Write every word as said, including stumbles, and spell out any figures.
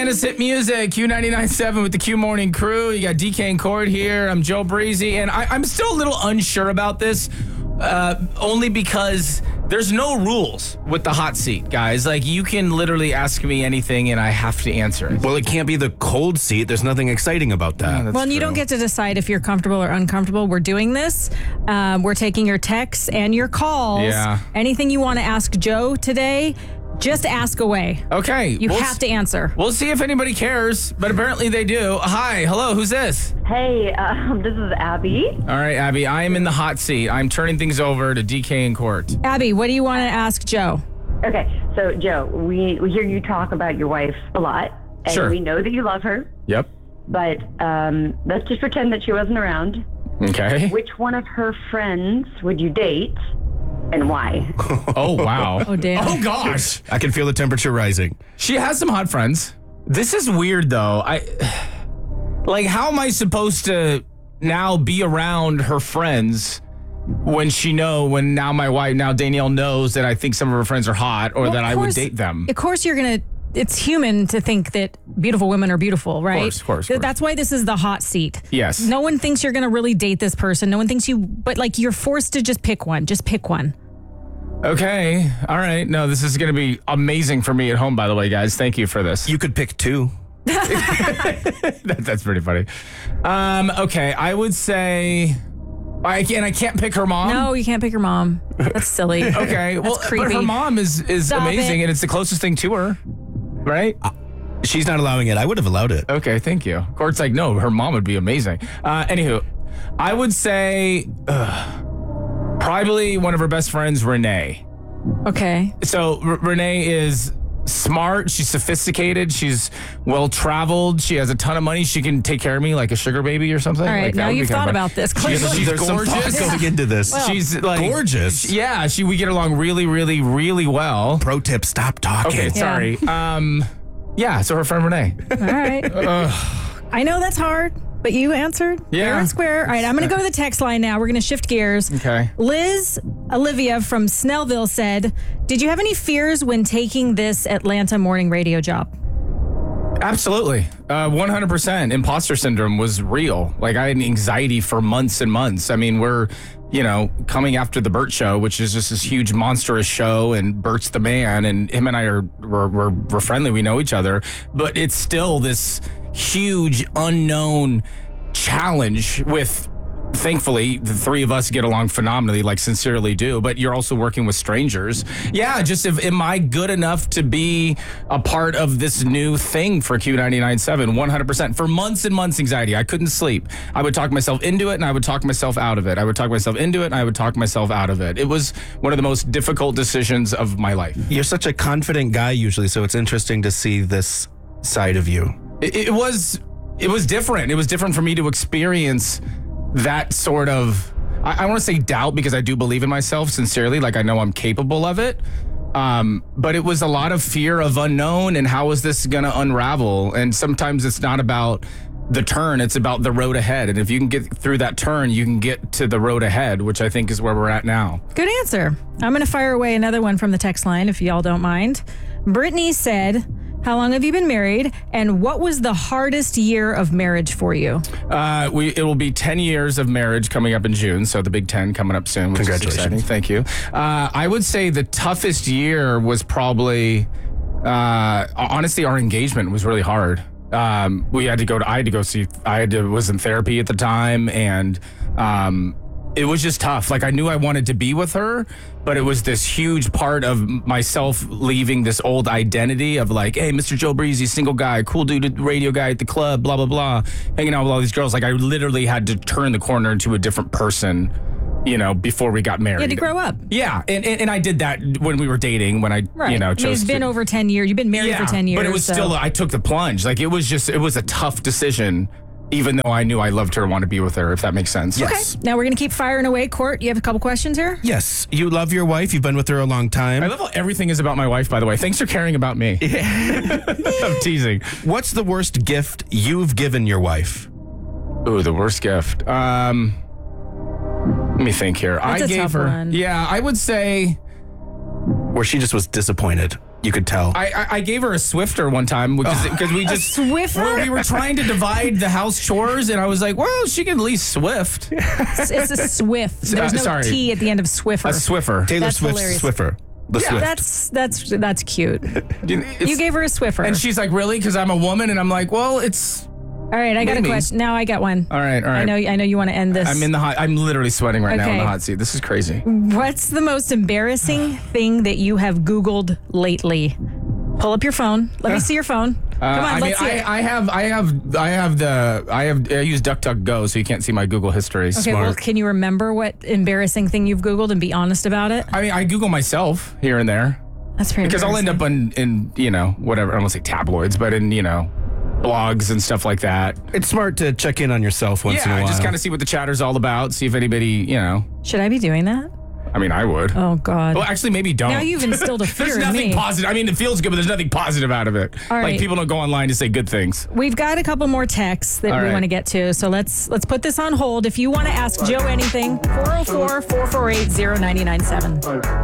Atlanta's hit music, Q ninety-nine point seven with the Q Morning Crew. You got D K and Cord here. I'm Joe Breezy, and I, I'm still a little unsure about this, uh, only because there's no rules with the hot seat, guys. Like, you can literally ask me anything, and I have to answer it. Well, it can't be the cold seat. There's nothing exciting about that. Yeah, Well, and you true. don't get to decide if you're comfortable or uncomfortable. We're doing this. Um, we're taking your texts and your calls. Yeah. Anything you want to ask Joe today, just ask away. Okay. You we'll have s- to answer. We'll see if anybody cares, but apparently they do. Hi, hello, who's this? Hey, um, this is Abby. All right, Abby, I am in the hot seat. I'm turning things over to D K and Court. Abby, what do you want to ask Joe? Okay, so Joe, we, we hear you talk about your wife a lot, and Sure. we know that you love her, Yep. but um, let's just pretend that she wasn't around. Okay. Which one of her friends would you date, and why? Oh, wow. Oh, damn. Oh, gosh. I can feel the temperature rising. She has some hot friends. This is weird, though. I like, how am I supposed to now be around her friends when she know when now my wife, now Danielle knows that I think some of her friends are hot or Well, that of I would course- date them? Of course, you're going to. It's human to think that beautiful women are beautiful, right? course, of course, of Th- course. That's why this is the hot seat. Yes. No one thinks you're going to really date this person. No one thinks you, but like you're forced to just pick one. Just pick one. Okay. All right. No, this is going to be amazing for me at home, by the way, guys. Thank you for this. You could pick two. That, that's pretty funny. Um, okay. I would say, I can I can't pick her mom. No, you can't pick your mom. That's silly. Okay. Well, That's but her creepy. mom is, is Stop amazing, it. and it's the closest thing to her. Right? She's not allowing it. I would have allowed it. Okay, thank you. Court's like, no, her mom would be amazing. Uh, anywho, I would say uh, probably one of her best friends, Renee. Okay. So R- Renee is smart. She's sophisticated. She's well-traveled. She has a ton of money. She can take care of me like a sugar baby or something. All right. Like, that now would be you've kinda thought fun. about this. She's, Clearly. she's There's some thought gorgeous. going into this. She's like Gorgeous. Yeah, she we get along really, really, really well. Pro tip, stop talking. Okay, sorry. Um, yeah. So her friend Renee. All right. I know that's hard, but you answered Yeah. fair and square. All right, I'm going to go to the text line now. We're going to shift gears. Okay. Liz Olivia from Snellville said, did you have any fears when taking this Atlanta morning radio job? Absolutely. Uh, one hundred percent. Imposter syndrome was real. Like, I had anxiety for months and months. I mean, we're, you know, coming after the Burt Show, which is just this huge monstrous show, and Burt's the man, and him and I are, we're, we're, we're friendly. We know each other, but it's still this huge unknown challenge with, thankfully, the three of us get along phenomenally, like sincerely do, but you're also working with strangers. Yeah, just if, am I good enough to be a part of this new thing for Q ninety-nine point seven? one hundred percent. For months and months, anxiety. I couldn't sleep. I would talk myself into it, and I would talk myself out of it. I would talk myself into it, and I would talk myself out of it. It was one of the most difficult decisions of my life. You're such a confident guy usually, so it's interesting to see this side of you. It, it was it was different. It was different for me to experience that sort of, I, I want to say doubt, because I do believe in myself sincerely. Like, I know I'm capable of it. Um, but it was a lot of fear of unknown and how is this going to unravel? And sometimes it's not about the turn, it's about the road ahead. And if you can get through that turn, you can get to the road ahead, which I think is where we're at now. Good answer. I'm going to fire away another one from the text line, if y'all don't mind. Brittany said, how long have you been married, and what was the hardest year of marriage for you? Uh, we it will be ten years of marriage coming up in June, so the Big Ten coming up soon. Which Congratulations. Is exciting. Thank you. Uh, I would say the toughest year was probably, uh, honestly, our engagement was really hard. Um, we had to go to, I had to go see, I had to, was in therapy at the time, and um, it was just tough. Like, I knew I wanted to be with her, but it was this huge part of myself leaving this old identity of like, hey, Mister Joe Breezy, single guy, cool dude, radio guy at the club, blah, blah, blah, hanging out with all these girls. Like, I literally had to turn the corner into a different person, you know, before we got married. You had to grow up. Yeah, and, and, and I did that when we were dating, when I, Right. you know, I mean, chose it's been to, over ten years. You've been married yeah, for ten years. but it was so- still, I took the plunge. Like, it was just, it was a tough decision, even though I knew I loved her and wanted to be with her, if that makes sense. Yes. Okay. Now we're going to keep firing away. Court, you have a couple questions here? Yes, you love your wife. You've been with her a long time. I love how everything is about my wife, by the way. Thanks for caring about me. I'm teasing. What's the worst gift you've given your wife? Ooh, the worst gift. Um, let me think here. That's I a gave tough her. one. Yeah, I would say. Where she just was disappointed. you could tell. I, I, I gave her a Swifter one time because because we just Swiffer? we we were trying to divide the house chores, and I was like, well, she can at least Swift. It's, it's a Swift. There's no sorry. T at the end of Swiffer. A Swiffer. Taylor That's Swift's hilarious. Swiffer. The Yeah, Swift. That's that's that's cute. It's- You gave her a Swiffer. and she's like, really? Because I'm a woman, and I'm like, well, it's all right, I got Maybe. a question. Now I got one. all right, all right. I know I know you want to end this. I'm in the hot. I'm literally sweating right now in Okay. the hot seat. This is crazy. What's the most embarrassing thing that you have Googled lately? Pull up your phone. Let me see your phone. Come on, Uh, I mean, let's see I, it. I have, I have, I have the, I have, I use DuckDuckGo, so you can't see my Google history. Okay, well, smart. can you remember what embarrassing thing you've Googled and be honest about it? I mean, I Google myself here and there That's pretty because I'll end embarrassing. up in, in, you know, whatever. I don't want to say tabloids, but in, you know, blogs and stuff like that. It's smart to check in on yourself once in a Yeah, while. just kind of see what the chatter's all about. See if anybody, you know. Should I be doing that? I mean, I would. Oh, God. Well, actually, maybe don't. Now you've instilled a fear There's in nothing me. positive. I mean, it feels good, but there's nothing positive out of it. All Like right. people don't go online to say good things. We've got a couple more texts that All we right. want to get to, so let's let's put this on hold. If you want to ask Joe anything, four oh four, four four eight, oh nine nine seven.